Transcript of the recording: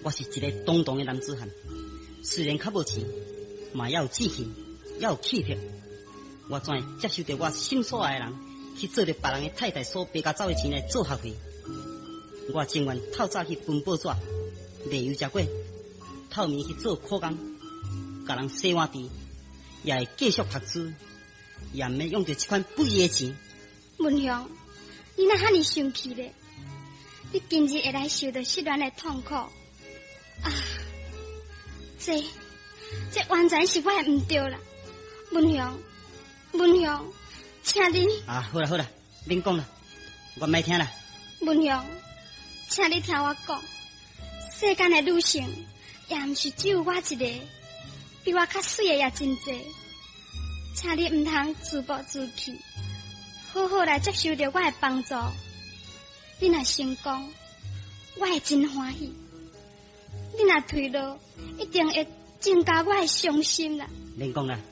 我是一个当的男子汉，虽然较无钱，嘛要有志气，要有气魄。我怎会接受着我心所爱的人去做着别人的太太所白甲走的钱来做学费？我情愿透早去分报纸，卖油食果，透暝去做苦工，甲人洗碗池，也会继续读书，也毋免用着这款不义的钱。 文雄，你哪哈尼生气咧？你今日会来受到失恋的痛苦啊！这完全是我的唔对啦，文雄，请你好啦，恁讲啦，我唔爱听啦。 文雄，请你听我讲，世间的女性也毋是只有我一个，比我较水的也真济，请你唔通自暴自弃，好好来接受着我的帮助。你若成功，我会真欢喜；你若退落，一定会增加我的伤心啦。 恁讲啦。